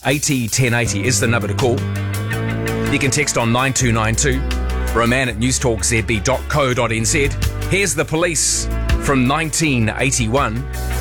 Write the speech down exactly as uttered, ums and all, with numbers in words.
eighty ten eighty is the number to call. You can text on nine two nine two. Roman at newstalk z b dot co dot n z. Here's the Police from nineteen eighty-one.